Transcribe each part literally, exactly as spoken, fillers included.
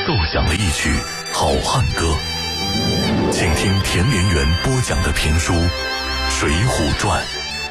奏响了一曲好汉歌。请听田连元播讲的评书《水浒传》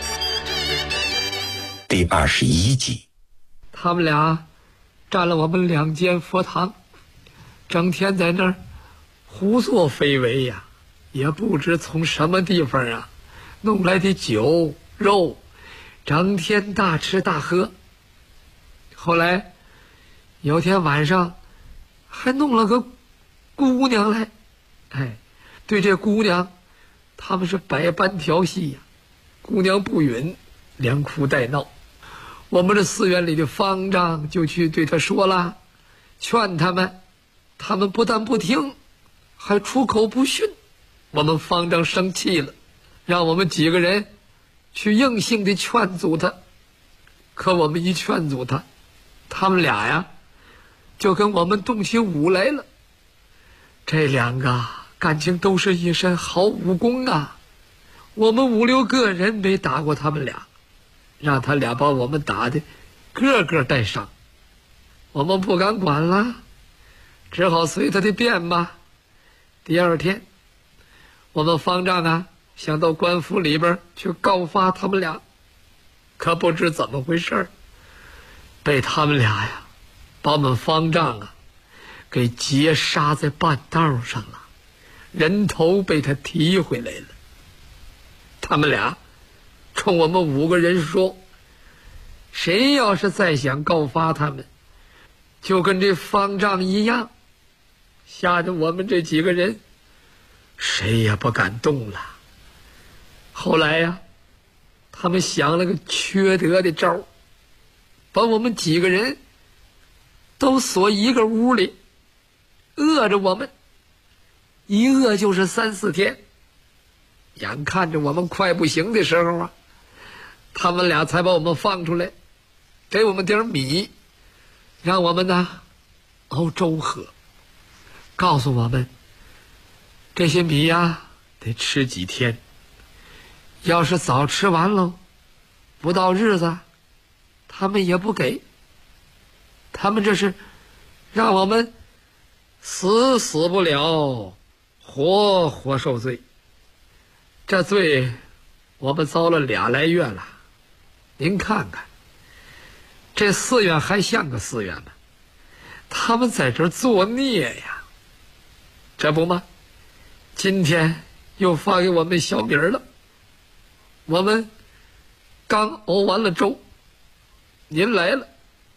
第二十一集。 他们俩占了我们两间佛堂，整天在那儿胡作非为呀，也不知从什么地方啊弄来的酒肉，整天大吃大喝。后来有天晚上还弄了个姑娘来，哎，对这姑娘他们是百般调戏呀，姑娘不允，连哭带闹。我们这寺院里的方丈就去对他说了，劝他们，他们不但不听，还出口不逊。我们方丈生气了，让我们几个人去硬性的劝阻他。可我们一劝阻他，他们俩呀就跟我们动起武来了。这两个感情都是一身好武功啊，我们五六个人没打过他们俩，让他俩把我们打的个个带伤。我们不敢管了，只好随他的便吧。第二天我们方丈啊想到官府里边去告发他们俩，可不知怎么回事，被他们俩呀把我们方丈啊给截杀在半道上了，人头被他提回来了。他们俩冲我们五个人说，谁要是再想告发他们，就跟这方丈一样，吓得我们这几个人谁也不敢动了。后来呀他们想了个缺德的招，把我们几个人都锁一个屋里，饿着我们，一饿就是三四天。眼看着我们快不行的时候啊，他们俩才把我们放出来，给我们点米，让我们呢熬粥喝，告诉我们这些米呀得吃几天，要是早吃完喽，不到日子他们也不给。他们这是让我们死死不了，活活受罪。这罪我们遭了俩来月了。您看看这寺院还像个寺院吗？他们在这儿作孽呀。这不吗，今天又发给我们小米儿了，我们刚熬完了粥，您来了，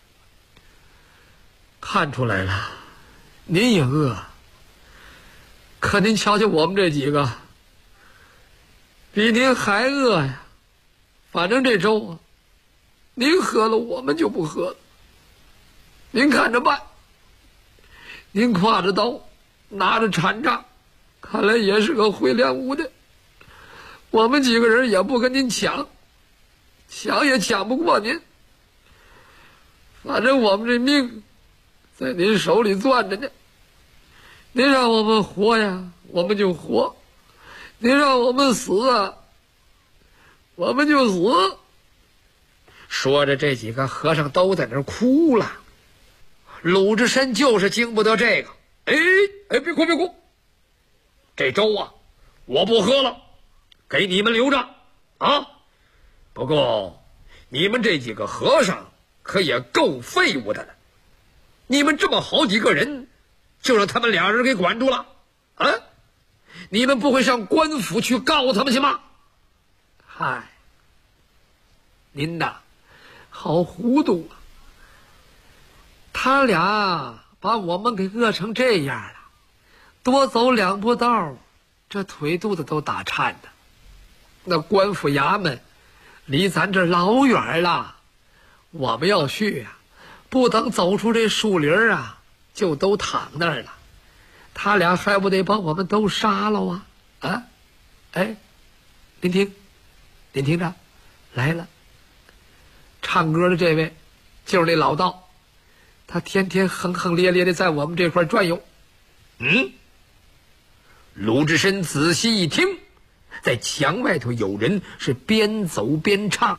看出来了您也饿，可您瞧瞧我们这几个比您还饿呀。反正这粥啊您喝了我们就不喝了，您看着办。您挎着刀拿着禅杖，看来也是个会练武的，我们几个人也不跟您抢，抢也抢不过您。反正我们这命在您手里攥着呢，您让我们活呀我们就活，您让我们死啊我们就死。说着这几个和尚都在那儿哭了。鲁智深就是经不得这个，哎哎，别哭别哭，这粥啊我不喝了，给你们留着啊。不过你们这几个和尚可也够废物的了，你们这么好几个人就让他们俩人给管住了啊？你们不会上官府去告他们去吗？嗨，您呐好糊涂啊。他俩把我们给饿成这样了，多走两步道这腿肚子都打颤的。那官府衙门离咱这老远了，我们要去啊不等走出这树林啊就都躺那儿了，他俩还不得把我们都杀了啊啊！哎，您听您听着，来了，唱歌的这位就是那老道，他天天哼哼咧咧的在我们这块转悠。嗯，鲁智深仔细一听，在墙外头有人是边走边唱：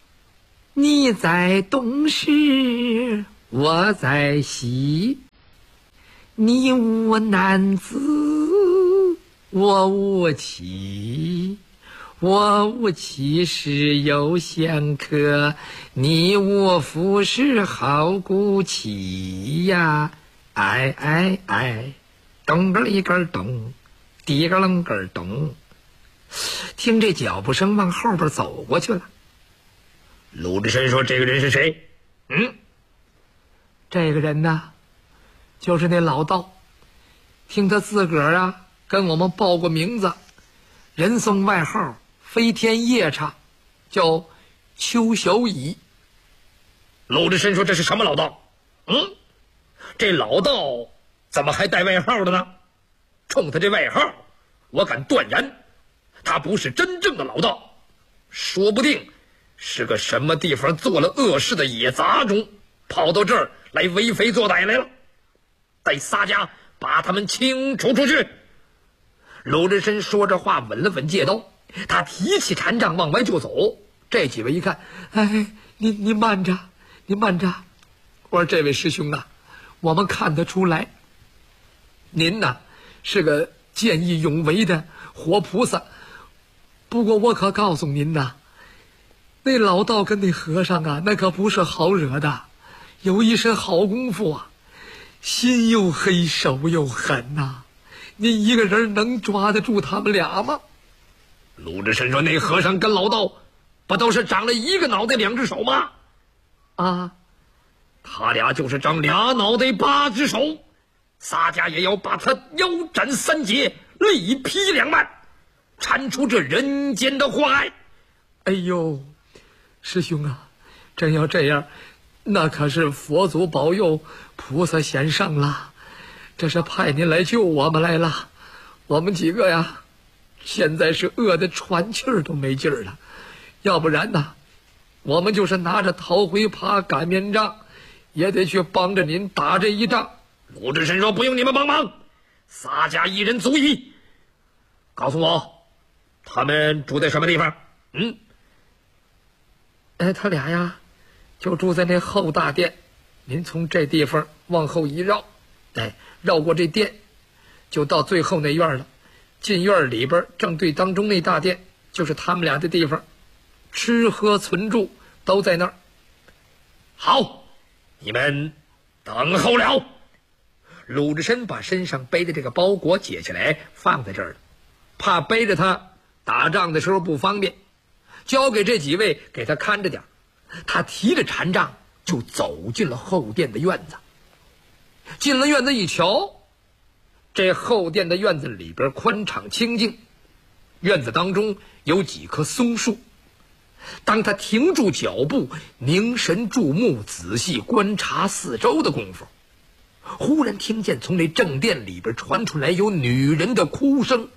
你在东市，我在西， 你无男子，我无妻，我无妻室有闲客，你无夫是好姑妻呀！哎哎哎，咚个一根咚，滴个楞个咚。听这脚步声往后边走过去了。鲁智深说：“这个人是谁？”嗯，这个人呢，就是那老道。听他自个儿啊跟我们报过名字，人送外号飞天夜叉，叫邱小乙。鲁智深说：“这是什么老道？嗯，这老道怎么还带外号的呢？冲他这外号，我敢断言，他不是真正的老道，说不定是个什么地方做了恶事的野杂种，跑到这儿来为非作歹来了。带仨家把他们清除出去。”鲁智深说着话，稳了稳戒刀，他提起禅杖往外就走。这几位一看，哎，你你慢着，你慢着。我说：“这位师兄啊，我们看得出来，您呐是个见义勇为的活菩萨。不过我可告诉您呐，那老道跟那和尚啊，那可不是好惹的，有一身好功夫啊，心又黑，手又狠呐、啊。您一个人能抓得住他们俩吗？”鲁智深说：“那和尚跟老道不都是长了一个脑袋两只手吗？啊，他俩就是长俩脑袋八只手，仨家也要把他腰斩三截，力劈两半，铲除这人间的祸害。”哎呦，师兄啊，真要这样，那可是佛祖保佑，菩萨显圣了，这是派您来救我们来了。我们几个呀，现在是饿得喘气儿都没劲儿了，要不然呢，我们就是拿着逃回耙擀面杖，也得去帮着您打这一仗。鲁智深说：“不用你们帮忙，仨家一人足矣。告诉我，他们住在什么地方？”嗯，哎，他俩呀，就住在那后大殿。您从这地方往后一绕，哎，绕过这殿，就到最后那院了。进院里边，正对当中那大殿，就是他们俩的地方，吃喝存住都在那儿。好，你们等候了。鲁智深把身上背的这个包裹解下来放在这儿了，怕背着他打仗的时候不方便，交给这几位给他看着点。他提着禅杖就走进了后殿的院子。进了院子一瞧，这后殿的院子里边宽敞清净，院子当中有几棵松树。当他停住脚步，凝神注目，仔细观察四周的功夫，忽然听见从那正殿里边传出来有女人的哭声。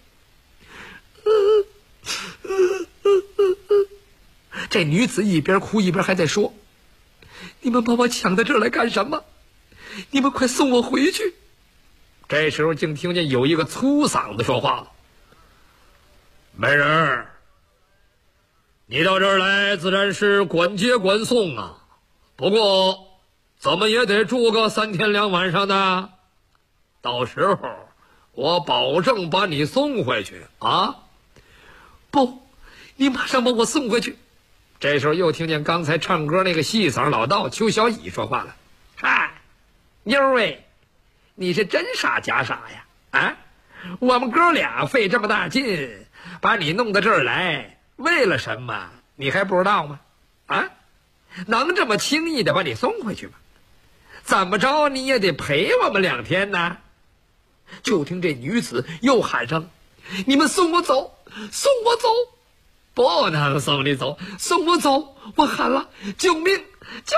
这女子一边哭一边还在说：“你们把我抢到这儿来干什么？你们快送我回去！”这时候竟听见有一个粗嗓子说话了：“美人，你到这儿来自然是管接管送啊，不过怎么也得住个三天两晚上的，到时候我保证把你送回去啊！”“不，你马上把我送回去。”这时候又听见刚才唱歌那个细嗓老道邱小乙说话了：“嗨，妞儿喂，你是真傻假傻呀？啊，我们哥俩费这么大劲把你弄到这儿来，为了什么？你还不知道吗？啊，能这么轻易的把你送回去吗？怎么着你也得陪我们两天呢？”就听这女子又喊上：“你们送我走，送我走！不能送你走，送我走！我喊了，救命，救命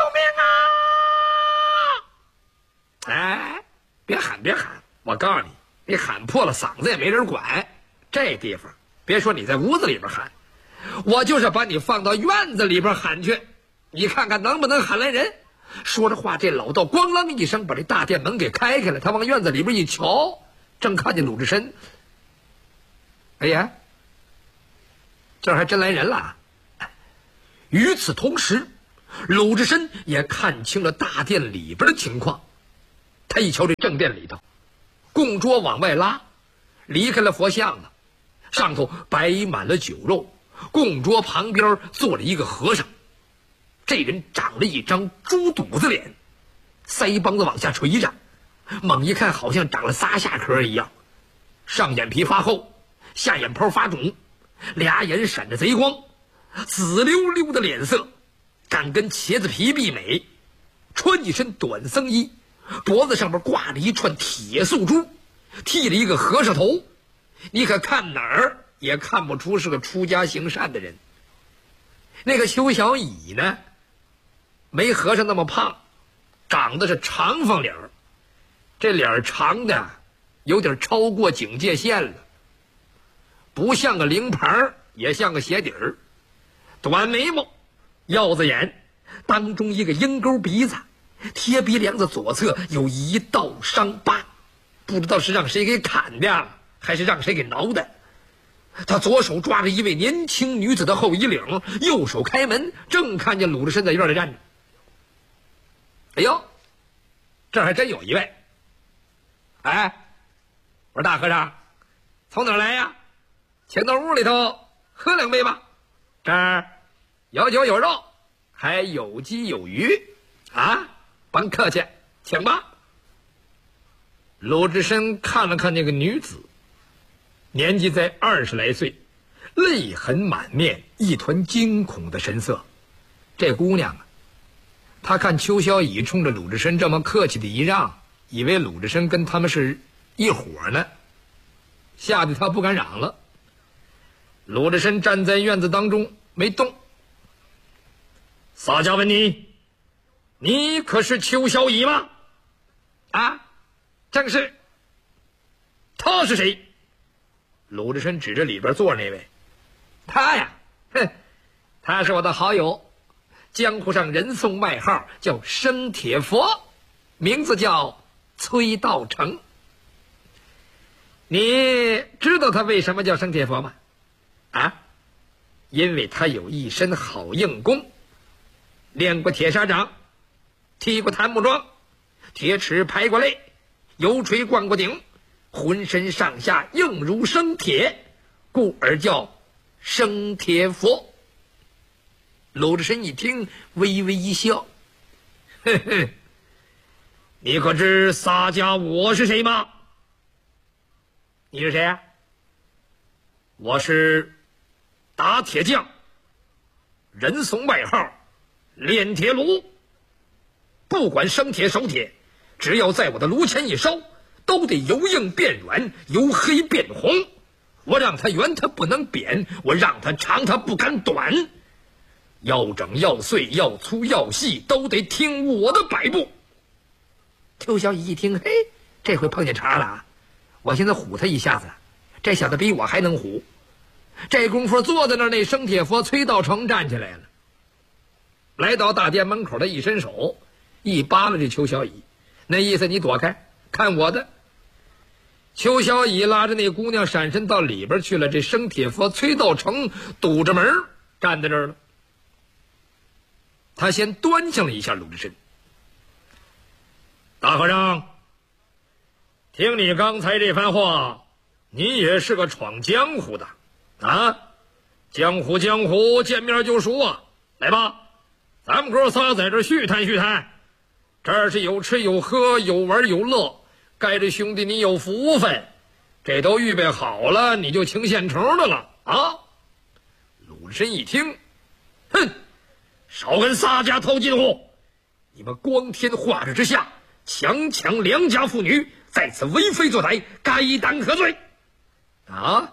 啊！”哎，别喊别喊，我告诉你，你喊破了嗓子也没人管。这地方别说你在屋子里边喊，我就是把你放到院子里边喊去，你看看能不能喊来人。说着话，这老道咣啷一声把这大殿门给开开了，他往院子里边一瞧，正看见鲁智深。哎呀，这儿还真来人了。与此同时，鲁智深也看清了大殿里边的情况。他一瞧这正殿里头供桌往外拉，离开了佛像了，上头摆满了酒肉，供桌旁边坐了一个和尚。这人长了一张猪肚子脸，腮帮子往下垂着，猛一看好像长了仨下壳一样，上眼皮发厚，下眼泡发肿，俩眼闪着贼光，紫溜溜的脸色，敢跟茄子皮媲美，穿一身短僧衣，脖子上面挂着一串铁素珠，剃了一个和尚头，你可看哪儿也看不出是个出家行善的人。那个邱小乙呢，没和尚那么胖，长得是长方脸儿，这脸长的有点超过警戒线了，不像个灵牌也像个鞋底儿，短眉毛，腰子眼，当中一个鹰钩鼻子，贴鼻梁子左侧有一道伤疤，不知道是让谁给砍的还是让谁给挠的。他左手抓着一位年轻女子的后衣领，右手开门，正看见鲁智深在院里站着。哎呦，这还真有一位。哎，我说大和尚，从哪儿来呀？请到屋里头喝两杯吧，这儿有酒有肉，还有鸡有鱼啊，甭客气，请吧。鲁智深看了看那个女子，年纪在二十来岁，泪痕满面，一团惊恐的神色。这姑娘啊，他看邱小乙冲着鲁智深这么客气的一让，以为鲁智深跟他们是一伙呢，吓得他不敢嚷了。鲁智深站在院子当中没动。洒家问你，你可是邱小乙吗？啊，正是。他是谁？鲁智深指着里边坐着那位。他呀，哼，他是我的好友，江湖上人送外号叫生铁佛，名字叫崔道成。你知道他为什么叫生铁佛吗？啊，因为他有一身好硬功，练过铁砂掌，踢过檀木桩，铁齿拍过肋，油锤灌过顶，浑身上下硬如生铁，故而叫生铁佛。鲁智深一听，微微一笑，呵呵，你可知洒家我是谁吗？你是谁啊？我是打铁匠，人送外号炼铁炉。不管生铁熟铁，只要在我的炉前一烧，都得由硬变软，由黑变红。我让它圆，它不能扁；我让它长，它不敢短。要整要碎要粗要细，都得听我的摆布。邱小乙一听，嘿，这回碰见茬了啊！我现在唬他一下子，这小子比我还能唬。这功夫坐在那儿，那生铁佛崔道成站起来了，来到大殿门口，他一伸手，一扒拉这邱小乙，那意思你躲开，看我的。邱小乙拉着那姑娘闪身到里边去了，这生铁佛崔道成堵着门站在这儿了。他先端详了一下鲁智深。大和尚，听你刚才这番话，你也是个闯江湖的啊！江湖江湖，见面就熟啊！来吧，咱们哥仨在这续谈续谈，这儿是有吃有喝有玩有乐，该着兄弟你有福分，这都预备好了，你就请现成的了啊！鲁智深一听，哼，少跟洒家套近乎！你们光天化日之下强抢良家妇女，在此为非作歹，该当何罪？啊！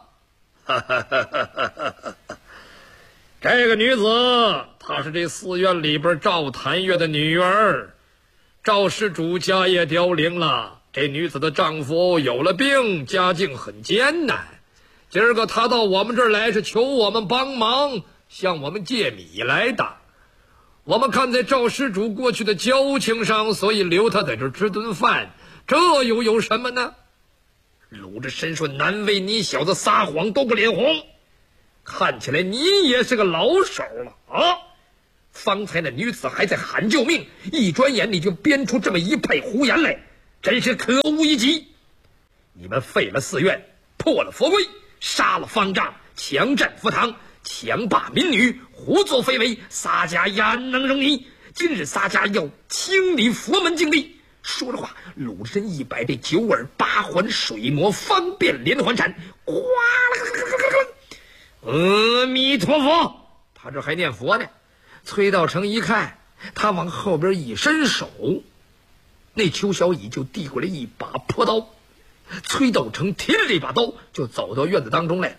这个女子，她是这寺院里边赵谭月的女儿，赵施主家业凋零了，这女子的丈夫有了病，家境很艰难。今儿个她到我们这儿来，是求我们帮忙，向我们借米来的。我们看在赵施主过去的交情上，所以留她在这儿吃顿饭，这又有什么呢？鲁智深说：“难为你小子撒谎都不脸红，看起来你也是个老手了啊！方才那女子还在喊救命，一转眼你就编出这么一派胡言来，真是可恶一极！ 你们废了寺院，破了佛规，杀了方丈，强占佛堂，强霸民女，胡作非为，洒家焉能容你？今日洒家要清理佛门净地。说着话，鲁智深一摆这九耳八环水魔方便连环斩，哗啦！阿弥陀佛！他这还念佛呢。崔道成一看，他往后边一伸手，那邱小乙就递过来一把破刀。崔道成提着这把刀就走到院子当中来了。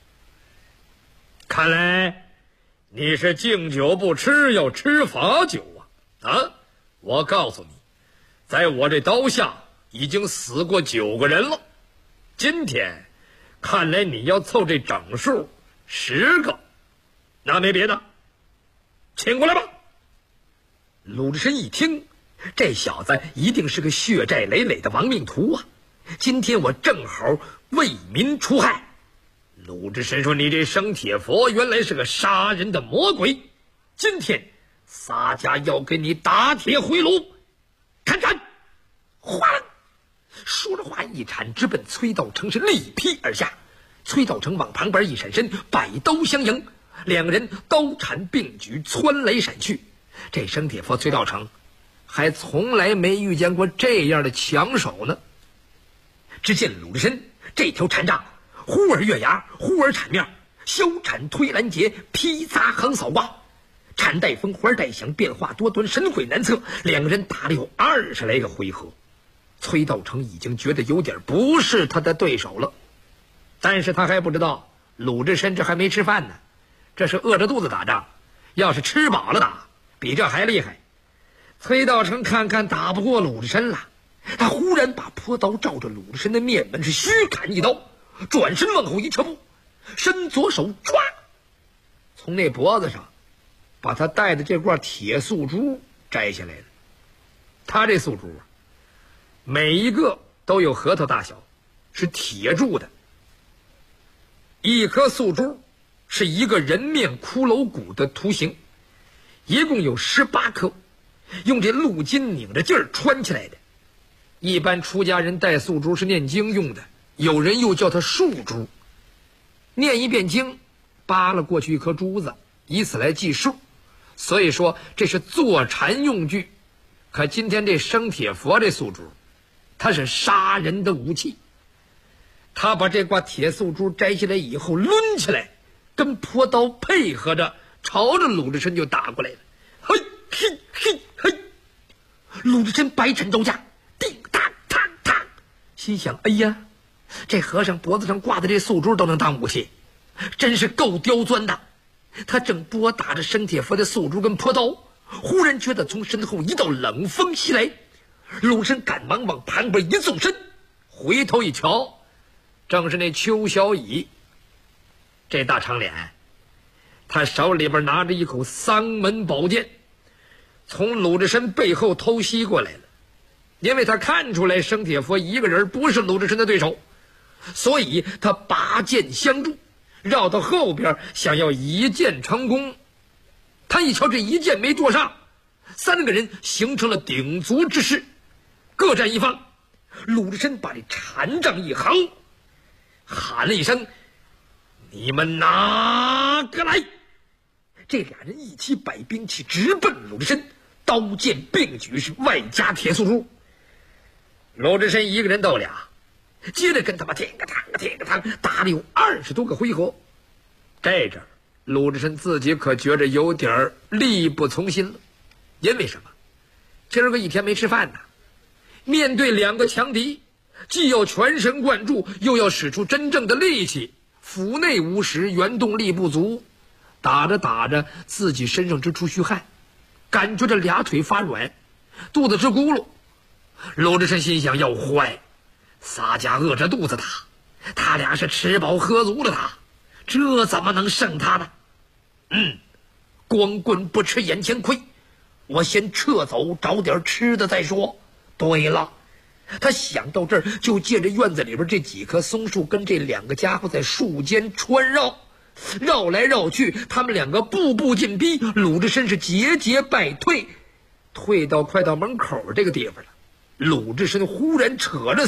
看来你是敬酒不吃，要吃罚酒啊！啊，我告诉你，在我这刀下已经死过九个人了。今天看来你要凑这整数十个，那没别的，请过来吧。鲁智深一听，这小子一定是个血债累累的亡命徒啊！今天我正好为民除害。鲁智深说：“你这生铁佛原来是个杀人的魔鬼，今天洒家要给你打铁回炉，砍斩！”哗啦，说着话一铲，直奔崔道成是力劈而下。崔道成往旁边一闪身，摆刀相迎，两个人刀铲并举，窜来闪去。这生铁佛崔道成还从来没遇见过这样的强手呢。只见鲁智深这条禅杖忽而月牙，忽而铲面，削铲推拦截，劈砸横扫挂，铲带风，花带响，变化多端，神鬼难测。两个人打了有二十来个回合，崔道成已经觉得有点不是他的对手了。但是他还不知道鲁智深这还没吃饭呢，这是饿着肚子打仗，要是吃饱了打，比这还厉害。崔道成看看打不过鲁智深了，他忽然把破刀照着鲁智深的面门是虚砍一刀，转身往后一撤步，伸左手抓，从那脖子上把他戴的这块铁素珠摘下来了。他这素珠啊，每一个都有核桃大小，是铁铸的。一颗素珠是一个人面骷髅骨的图形，一共有十八颗，用这鹿筋拧着劲儿穿起来的。一般出家人戴素珠是念经用的，有人又叫它树珠。念一遍经，扒了过去一颗珠子，以此来计数。所以说这是坐禅用具。可今天这生铁佛这素珠，它是杀人的武器。他把这挂铁素珠摘下来以后抡起来，跟破刀配合着朝着鲁智深就打过来了。嘿嘿嘿嘿，鲁智深百铲刀架，叮当当当，心想：哎呀，这和尚脖子上挂的这素珠都能当武器，真是够刁钻的。他正拨打着生铁佛的素珠跟破刀，忽然觉得从身后一道冷风袭来，鲁智深赶忙往旁边一纵身，回头一瞧，正是那邱小乙。这大长脸，他手里边拿着一口丧门宝剑，从鲁智深背后偷袭过来了。因为他看出来生铁佛一个人不是鲁智深的对手，所以他拔剑相助，绕到后边想要一剑成功。他一瞧这一剑没剁上，三个人形成了鼎足之势，各占一方。鲁智深把这禅杖一横，喊了一声：“你们哪个来？”这俩人一起摆兵器，直奔鲁智深，刀剑并举，是外加铁素珠。鲁智深一个人斗俩，接着跟他们挺个趟挺个趟打了有二十多个回合。这阵鲁智深自己可觉着有点力不从心了。因为什么？今儿个一天没吃饭呢，面对两个强敌，既要全神贯注，又要使出真正的力气，腹内无食，原动力不足。打着打着，自己身上直出虚汗，感觉着俩腿发软，肚子直咕噜。鲁智深心想：要坏，洒家饿着肚子打，他俩是吃饱喝足了打，这怎么能胜他呢？嗯，光棍不吃眼前亏，我先撤走，找点吃的再说。对了，他想到这儿，就借着院子里边这几棵松树跟这两个家伙在树间穿绕，绕来绕去，他们两个步步紧逼，鲁智深是节节败退，退到快到门口这个地方了。鲁智深忽然扯着